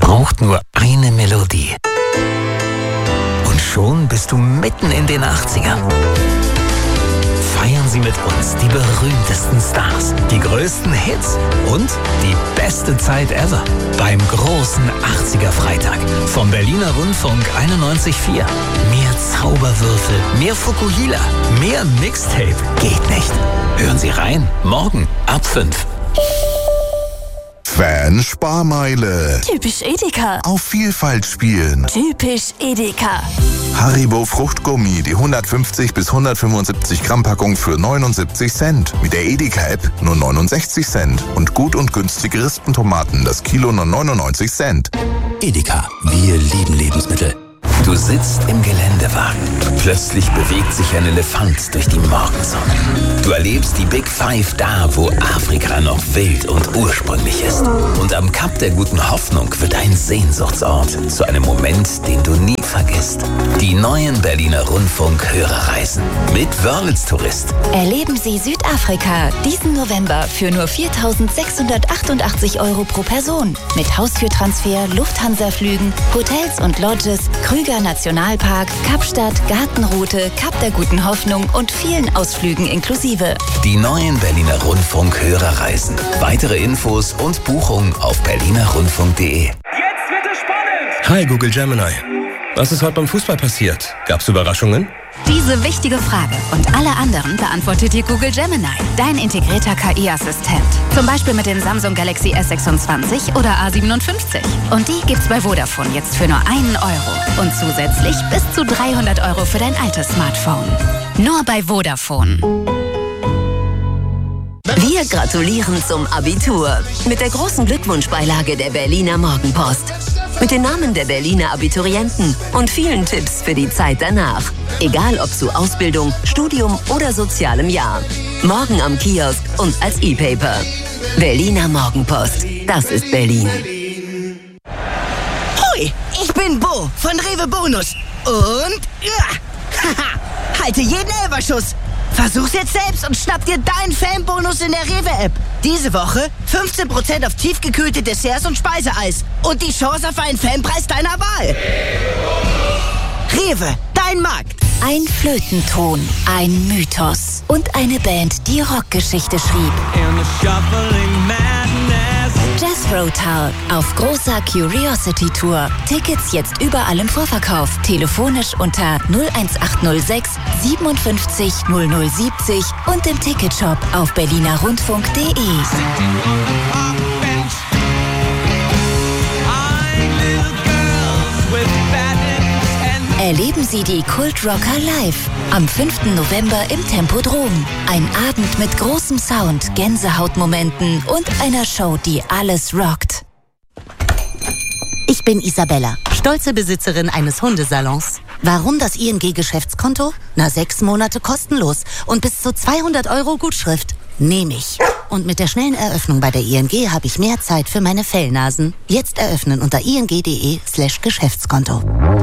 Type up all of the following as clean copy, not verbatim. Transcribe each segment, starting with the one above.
braucht nur eine Melodie. Und schon bist du mitten in den 80ern. Feiern Sie mit uns die berühmtesten Stars, die größten Hits und die beste Zeit ever beim großen 80er-Freitag vom Berliner Rundfunk 91.4. Mehr Zauberwürfel, mehr Fukuhila, mehr Mixtape geht nicht. Hören Sie rein, morgen ab 5. Fan-Sparmeile. Typisch Edeka. Auf Vielfalt spielen. Typisch Edeka. Haribo Fruchtgummi, die 150 bis 175 Gramm Packung für 79 Cent. Mit der Edeka-App nur 69 Cent. Und gut und günstige Rispentomaten, das Kilo nur 99 Cent. Edeka, wir lieben Lebensmittel. Du sitzt im Geländewagen. Plötzlich bewegt sich ein Elefant durch die Morgensonne. Du erlebst die Big Five da, wo Afrika noch wild und ursprünglich ist. Und am Kap der Guten Hoffnung wird ein Sehnsuchtsort zu einem Moment, den du nie vergisst. Die neuen Berliner Rundfunk-Hörerreisen mit Wörlitz Tourist. Erleben Sie Südafrika diesen November für nur 4.688 € pro Person. Mit Haustürtransfer, Lufthansa-Flügen, Hotels und Lodges, Krüger Nationalpark, Kapstadt, Gartenroute, Kap der Guten Hoffnung und vielen Ausflügen inklusive. Die neuen Berliner Rundfunk-Hörerreisen. Weitere Infos und Buchungen auf berlinerrundfunk.de. Jetzt wird es spannend! Hi Google Gemini. Was ist heute beim Fußball passiert? Gab's Überraschungen? Diese wichtige Frage und alle anderen beantwortet dir Google Gemini, dein integrierter KI-Assistent. Zum Beispiel mit dem Samsung Galaxy S26 oder A57. Und die gibt's bei Vodafone jetzt für nur 1 € und zusätzlich bis zu 300 € für dein altes Smartphone. Nur bei Vodafone. Wir gratulieren zum Abitur mit der großen Glückwunschbeilage der Berliner Morgenpost. Mit den Namen der Berliner Abiturienten und vielen Tipps für die Zeit danach. Egal ob zu Ausbildung, Studium oder sozialem Jahr. Morgen am Kiosk und als E-Paper. Berliner Morgenpost. Das ist Berlin. Hoi, ich bin Bo von Rewe Bonus. Und halte jeden Elferschuss. Versuch's jetzt selbst und schnapp dir deinen Fanbonus in der Rewe-App. Diese Woche 15% auf tiefgekühlte Desserts und Speiseeis. Und die Chance auf einen Fanpreis deiner Wahl. Rewe, dein Markt. Ein Flötenton, ein Mythos und eine Band, die Rockgeschichte schrieb. Jethro Tull auf großer Curiosity Tour. Tickets jetzt überall im Vorverkauf. Telefonisch unter 01806 57 0070 und im Ticketshop auf berlinerrundfunk.de. Erleben Sie die Kultrocker live am 5. November im Tempodrom. Ein Abend mit großem Sound, Gänsehautmomenten und einer Show, die alles rockt. Ich bin Isabella, stolze Besitzerin eines Hundesalons. Warum das ING-Geschäftskonto? 6 Monate kostenlos und bis zu 200 € Gutschrift. Nehme ich. Und mit der schnellen Eröffnung bei der ING habe ich mehr Zeit für meine Fellnasen. Jetzt eröffnen unter ing.de/Geschäftskonto.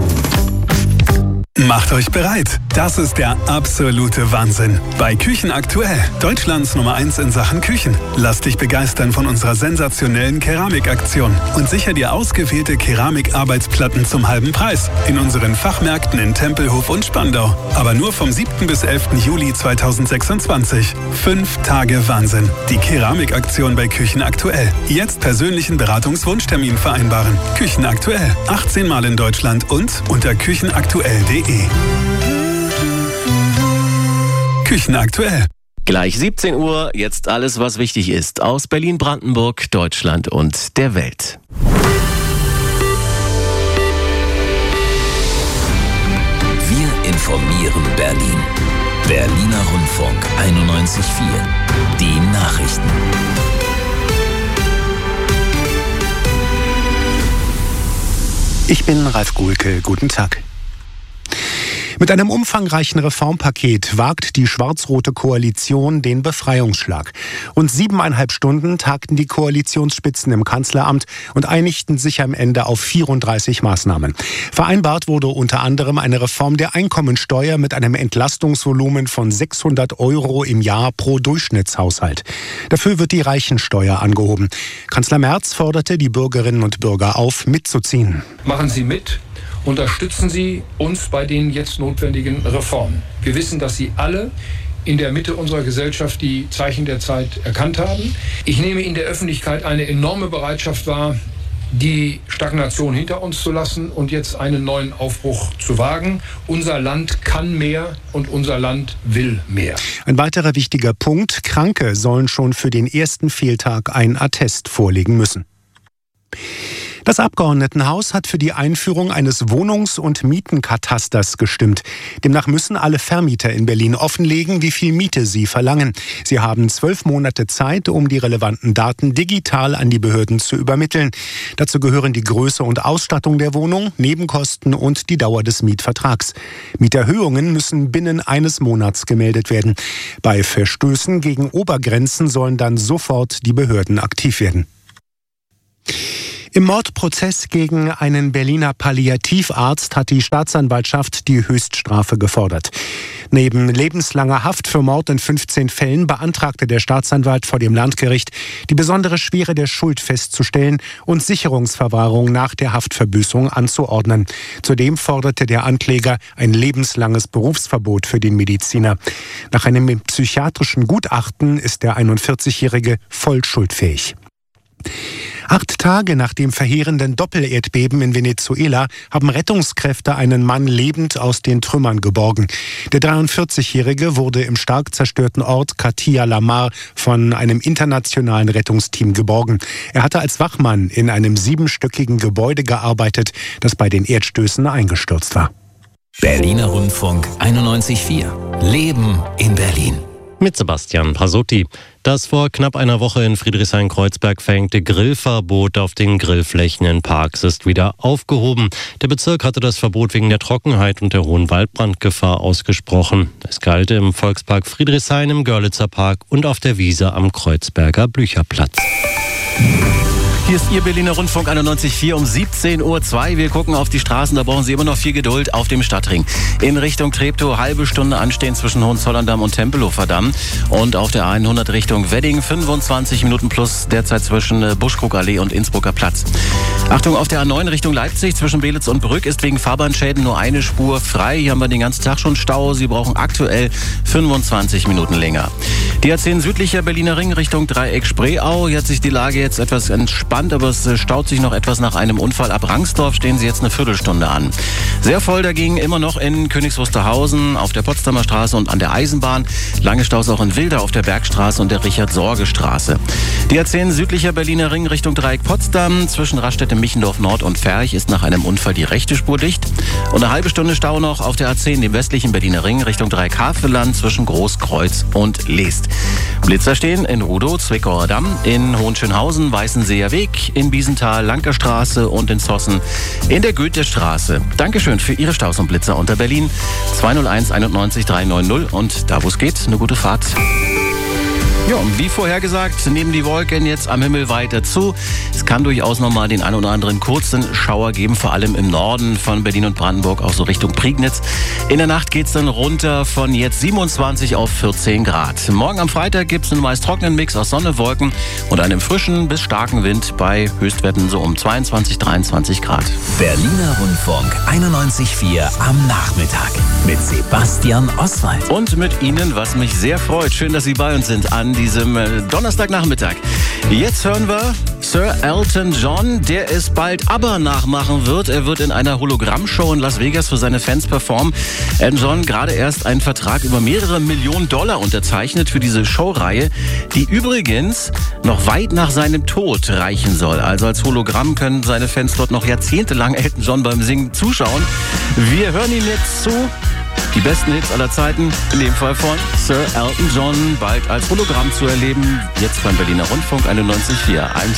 Macht euch bereit. Das ist der absolute Wahnsinn. Bei Küchen aktuell, Deutschlands Nummer 1 in Sachen Küchen. Lass dich begeistern von unserer sensationellen Keramikaktion und sicher dir ausgewählte Keramikarbeitsplatten zum halben Preis in unseren Fachmärkten in Tempelhof und Spandau. Aber nur vom 7. bis 11. Juli 2026. 5 Tage Wahnsinn. Die Keramikaktion bei Küchen aktuell. Jetzt persönlichen Beratungswunschtermin vereinbaren. Küchen aktuell. 18 Mal in Deutschland und unter küchenaktuell.de. Küchen aktuell. Gleich 17 Uhr, jetzt alles, was wichtig ist. Aus Berlin, Brandenburg, Deutschland und der Welt. Wir informieren Berlin. Berliner Rundfunk 91.4. Die Nachrichten. Ich bin Ralf Guhlke. Guten Tag. Mit einem umfangreichen Reformpaket wagt die schwarz-rote Koalition den Befreiungsschlag. Rund 7,5 Stunden tagten die Koalitionsspitzen im Kanzleramt und einigten sich am Ende auf 34 Maßnahmen. Vereinbart wurde unter anderem eine Reform der Einkommensteuer mit einem Entlastungsvolumen von 600 € im Jahr pro Durchschnittshaushalt. Dafür wird die Reichensteuer angehoben. Kanzler Merz forderte die Bürgerinnen und Bürger auf, mitzuziehen. Machen Sie mit. Unterstützen Sie uns bei den jetzt notwendigen Reformen. Wir wissen, dass Sie alle in der Mitte unserer Gesellschaft die Zeichen der Zeit erkannt haben. Ich nehme in der Öffentlichkeit eine enorme Bereitschaft wahr, die Stagnation hinter uns zu lassen und jetzt einen neuen Aufbruch zu wagen. Unser Land kann mehr und unser Land will mehr. Ein weiterer wichtiger Punkt: Kranke sollen schon für den ersten Fehltag einen Attest vorlegen müssen. Das Abgeordnetenhaus hat für die Einführung eines Wohnungs- und Mietenkatasters gestimmt. Demnach müssen alle Vermieter in Berlin offenlegen, wie viel Miete sie verlangen. Sie haben 12 Monate Zeit, um die relevanten Daten digital an die Behörden zu übermitteln. Dazu gehören die Größe und Ausstattung der Wohnung, Nebenkosten und die Dauer des Mietvertrags. Mieterhöhungen müssen binnen eines Monats gemeldet werden. Bei Verstößen gegen Obergrenzen sollen dann sofort die Behörden aktiv werden. Im Mordprozess gegen einen Berliner Palliativarzt hat die Staatsanwaltschaft die Höchststrafe gefordert. Neben lebenslanger Haft für Mord in 15 Fällen beantragte der Staatsanwalt vor dem Landgericht, die besondere Schwere der Schuld festzustellen und Sicherungsverwahrung nach der Haftverbüßung anzuordnen. Zudem forderte der Ankläger ein lebenslanges Berufsverbot für den Mediziner. Nach einem psychiatrischen Gutachten ist der 41-Jährige voll schuldfähig. 8 Tage nach dem verheerenden Doppelerdbeben in Venezuela haben Rettungskräfte einen Mann lebend aus den Trümmern geborgen. Der 43-Jährige wurde im stark zerstörten Ort Catia la Mar von einem internationalen Rettungsteam geborgen. Er hatte als Wachmann in einem 7-stöckigen Gebäude gearbeitet, das bei den Erdstößen eingestürzt war. Berliner Rundfunk 91,4. Leben in Berlin. Mit Sebastian Pasotti. Das vor knapp einer Woche in Friedrichshain-Kreuzberg verhängte Grillverbot auf den Grillflächen in Parks ist wieder aufgehoben. Der Bezirk hatte das Verbot wegen der Trockenheit und der hohen Waldbrandgefahr ausgesprochen. Es galt im Volkspark Friedrichshain, im Görlitzer Park und auf der Wiese am Kreuzberger Blücherplatz. Hier ist Ihr Berliner Rundfunk 91,4 um 17:02 Uhr. Wir gucken auf die Straßen, da brauchen Sie immer noch viel Geduld auf dem Stadtring. In Richtung Treptow halbe Stunde anstehen zwischen Hohenzollern-Damm und Tempelhofer Damm. Und auf der 100 Richtung Wedding 25 Minuten plus derzeit zwischen Buschkrugallee und Innsbrucker Platz. Achtung, auf der A9 Richtung Leipzig zwischen Belitz und Brück ist wegen Fahrbahnschäden nur eine Spur frei. Hier haben wir den ganzen Tag schon Stau. Sie brauchen aktuell 25 Minuten länger. Die A10 südlicher Berliner Ring Richtung Dreieck Spreeau. Hier hat sich die Lage jetzt etwas entspannt, aber es staut sich noch etwas nach einem Unfall. Ab Rangsdorf stehen Sie jetzt eine Viertelstunde an. Sehr voll dagegen immer noch in Königs Wusterhausen, auf der Potsdamer Straße und an der Eisenbahn. Lange Staus auch in Wilder auf der Bergstraße und der Richard-Sorge-Straße. Die A10 südlicher Berliner Ring Richtung Dreieck Potsdam. Zwischen Raststätte Michendorf Nord und Ferch ist nach einem Unfall die rechte Spur dicht. Und eine halbe Stunde Stau noch auf der A10 dem westlichen Berliner Ring Richtung Dreieck Havelland zwischen Großkreuz und Leest. Blitzer stehen in Rudow, Zwickauer Damm, in Hohenschönhausen, Weißenseer Weg, in Biesenthal, Lankerstraße und in Zossen in der Goethestraße. Dankeschön für Ihre Staus und Blitzer unter Berlin. 201 91 390 und da wo es geht, eine gute Fahrt. Ja, und wie vorhergesagt, nehmen die Wolken jetzt am Himmel weiter zu. Es kann durchaus nochmal den ein oder anderen kurzen Schauer geben, vor allem im Norden von Berlin und Brandenburg, auch so Richtung Prignitz. In der Nacht geht's dann runter von jetzt 27 auf 14 Grad. Morgen am Freitag gibt's einen meist trockenen Mix aus Sonne, Wolken und einem frischen bis starken Wind bei Höchstwerten so um 22, 23 Grad. Berliner Rundfunk 91,4 am Nachmittag mit Sebastian Oswald. Und mit Ihnen, was mich sehr freut. Schön, dass Sie bei uns sind an diesem Donnerstagnachmittag. Jetzt hören wir Sir Elton John, der es bald ABBA nachmachen wird. Er wird in einer Hologrammshow in Las Vegas für seine Fans performen. Elton John gerade erst einen Vertrag über mehrere Millionen $ unterzeichnet für diese Showreihe, die übrigens noch weit nach seinem Tod reichen soll. Also als Hologramm können seine Fans dort noch jahrzehntelang Elton John beim Singen zuschauen. Wir hören ihm jetzt zu. Die besten Hits aller Zeiten, in dem Fall von Sir Elton John, bald als Hologramm zu erleben. Jetzt beim Berliner Rundfunk 91,4. I'm